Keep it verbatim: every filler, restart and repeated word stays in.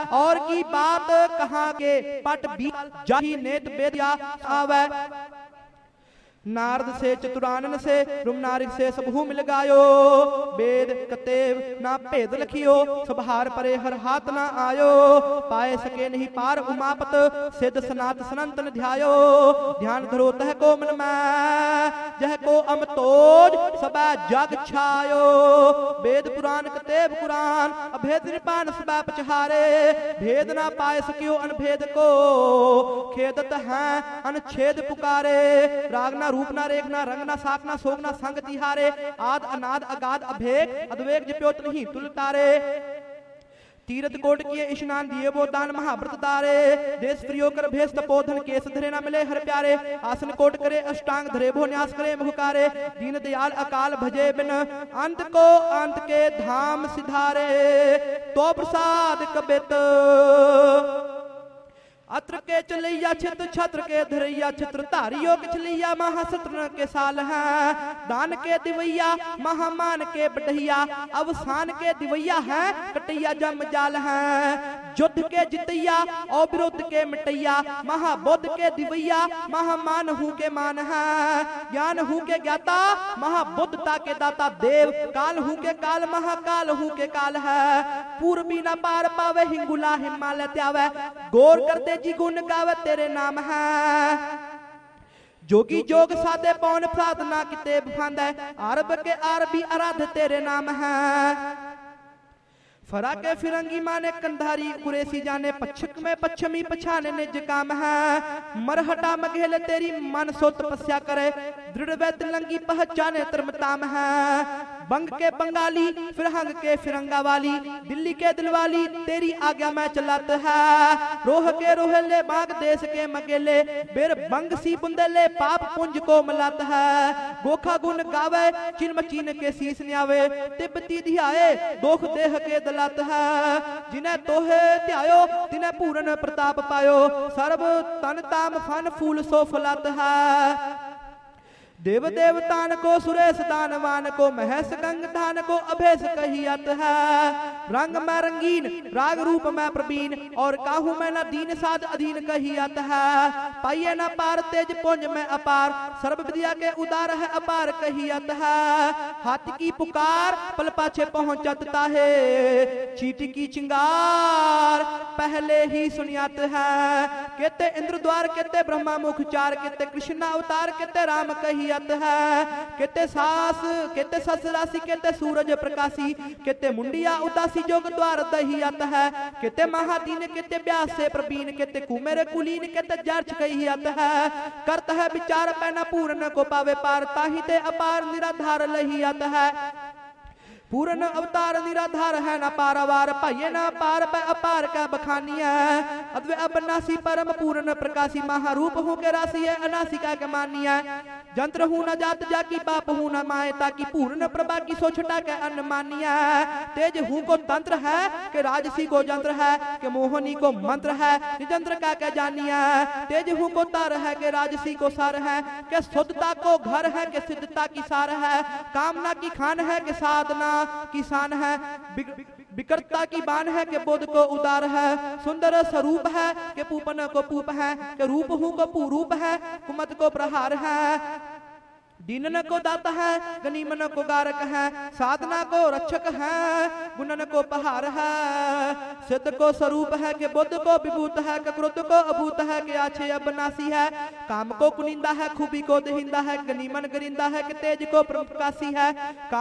और की बात कहाँ के पट भी जाही नेत बेदिया आवे। नारद से चतुरानन से रुमनारिक से सबहू मिल गायो। वेद कतेव ना भेद लखियो सबहार परे हर हाथ ना आयो। पाए सके नहीं पार उमापत सिद्ध सनात सनंतन ध्यायो। ध्यान धरो तह को मन में जह को अमतोज सबा जग छायो। वेद पुराण कतेव कुरान अभेद निपान सबा पचहारे। भेद ना पाए सकियो अनभेद को खेदत है अनछेद पुकारे। राग ना रूप ना रेख ना रंग ना साख ना सोग ना संग तिहारे। आद अनाद अगाध अभेद अद्वेग जप्योत नहीं तुल तारे। तीरथ कोट किए स्नान दिए वो दान महाव्रत तारे। देश प्रियो कर भेष तपोधन केस धरे ना मिले हर प्यारे। आसन कोट करे अष्टांग धरे भो न्यास करे मुहकारे। दीन दयाल अकाल भजे बिन अंत को अंत के धाम सिधारे। तो प्रसाद कबित अत्र के चलैया छित्र छत्र के धरैया छित्र धारियो के चलैया महासत्र के साल है। दान के दिवैया महामान के बढ़ैया अवसान के दिवैया है। कटैया जम जाल है युद्ध के जितैया और विरुद्ध के मिटैया। महाबोध के दिवैया महामान हूँ के मान है। ज्ञान हूँ के ज्ञाता महाबुद्धता के दाता देव। काल हूँ के काल महाकाल हूँ के काल है। पूर्वी न पार पावे हिंगुला हिमालय त्यावे। गौर करते जी गुण गावे तेरे नाम है। जोगी जोग साधे पौन साधना किते भांदे। अरब के अरबी आराध तेरे नाम है। फरा के फिरंगी माने कंधारी कुरेसी जाने। पच्छक में पच्छमी पछाने निज काम है। मरहटा मघेल तेरी मन सो तपस्या करे। दृढ़ वैत लंगी पहचाने धर्मताम है। बंग के बंगाली फिरहंग के फिरंगा वाली। दिल्ली के दिलवाली तेरी आज्ञा में चलाते है। रोह के रोहले बाग देश के मगेले। बेर बंग सी बुंदेले पाप पुंज को मलाता है। गोखा गुण गावे चिन मचीन के शीस न्यावे। तिब्बती धियाए दोख देह के दलात है। जिन्हें तोहे त्यायो तिन्हें पूर्ण प्रताप पायो। सर्व तन ताम फन फूल सो फलत है। देव देवतान को सुरेश दानवान को महेश गंग धान को अभेस कहियत है। रंग में रंगीन राग रूप में प्रवीण और काहू में न दीन साध अधीन कहियत है। पाइये न पार तेज पुंज में अपार सर्व विद्या के उदार है अपार कहियत है। हाथी की पुकार पल पाछे पहुंचता है। चीटी की चिंगार पहले ही सुनियत है। कहते इंद्र द्वार कहते ब्रह्मा मुख चार कहते कृष्ण अवतार कहते राम कहियत है। कहते सास कहते सस राशि कहते सूरज प्रकाशी कहते मुंडिया उदासी जोग द्वार दहियत है। कहते महादीन कहते व्यास से प्रवीण कहते कुमेर कुलीन कहते जर्च कहियत है। करत है विचार पैना पूर्ण को पावे पार ताहि ते अपार निराधार लहियत है। पूर्ण अवतार निराधार है न पारावार पाइये न पार पै अपार का बखानिया। अद्वै अबनासी परम पूर्ण प्रकाशी महारूप हूँ के राशि है अनासिका के मानिया। जंत्र हूँ न जात जाकी पाप हूँ न माए ताकि पूर्ण प्रभा की सो छटा के अन्न मानिया। तेज हूँ को तंत्र है के राजसी को जंत्र है के मोहनी को मंत्र है निजंत्र का के जानिया। तेज हूँ को तार है के राजसी को सार है के शुद्धता को घर है के सिद्धता की सार है। कामना की खान है के साधना किसान है। विकटता की बान है के बोध को उदार है। सुंदर स्वरूप है के पूपन को पूप है के रूप हूँ को पूरूप है कुमत को प्रहार है। दीनन को दाता है गनीमन को गारक है। साधना को रक्षक है गुणन को पहार है। सिद्ध को स्वरूप है के बुद्ध को विभूत है के क्रोध को अभूत है के आछे अबनासी है। काम को कुनिंदा है खूबी को दहिंदा है गनीमन गरिंदा है के तेज को प्रकाशी है।